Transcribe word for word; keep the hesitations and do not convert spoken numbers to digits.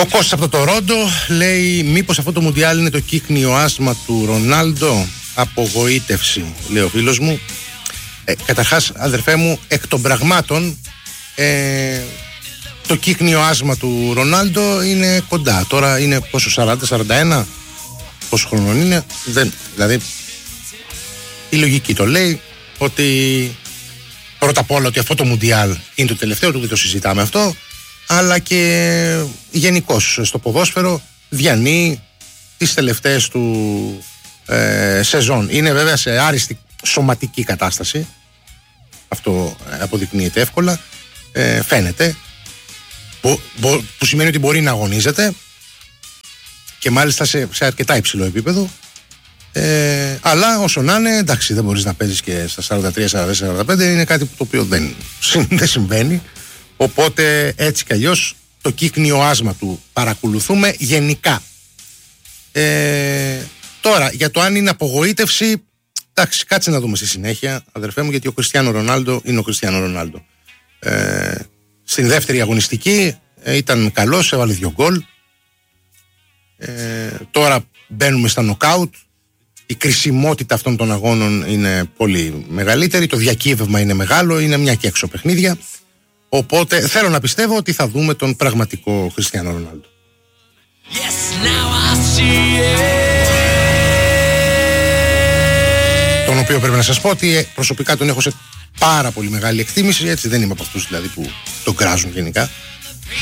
Ο Κώστας από το Τορόντο λέει: μήπως αυτό το Μουντιάλ είναι το κύκνιο άσμα του Ρονάλντο? Απογοήτευση, λέει ο φίλος μου. Ε, καταρχάς, αδερφέ μου, εκ των πραγμάτων, ε, το κύκνιο άσμα του Ρονάλντο είναι κοντά. Τώρα είναι πόσο, σαράντα σαράντα ένα? Πόσο χρονών είναι? Δεν, δηλαδή, η λογική το λέει ότι πρώτα απ' όλα ότι αυτό το Μουντιάλ είναι το τελευταίο του, δεν το συζητάμε αυτό, αλλά και γενικώς στο ποδόσφαιρο διανύει τις τελευταίες του ε, σεζόν. Είναι βέβαια σε άριστη σωματική κατάσταση, αυτό αποδεικνύεται εύκολα, ε, φαίνεται, που, που σημαίνει ότι μπορεί να αγωνίζεται και μάλιστα σε, σε αρκετά υψηλό επίπεδο, ε, αλλά όσο να είναι, εντάξει, δεν μπορείς να παίζεις και στα σαράντα τρία σαράντα τέσσερα σαράντα πέντε, είναι κάτι το οποίο δεν, δεν συμβαίνει. Οπότε έτσι κι αλλιώς το κύκνιο άσμα του παρακολουθούμε γενικά. Ε, τώρα, για το αν είναι απογοήτευση, εντάξει, κάτσε να δούμε στη συνέχεια, αδερφέ μου, γιατί ο Κριστιάνο Ρονάλντο είναι ο Κριστιάνο Ρονάλντο. Ε, στην δεύτερη αγωνιστική ε, ήταν καλός, έβαλε δύο γκολ. Ε, τώρα μπαίνουμε στα νοκάουτ. Η κρισιμότητα αυτών των αγώνων είναι πολύ μεγαλύτερη. Το διακύβευμα είναι μεγάλο, είναι μια και έξω παιχνίδια. Οπότε θέλω να πιστεύω ότι θα δούμε τον πραγματικό Κριστιάνο Ρονάλντο. Yes, now I see it. Τον οποίο πρέπει να σας πω ότι προσωπικά τον έχω σε πάρα πολύ μεγάλη εκτίμηση, έτσι δεν είμαι από αυτούς δηλαδή που τον κράζουν γενικά.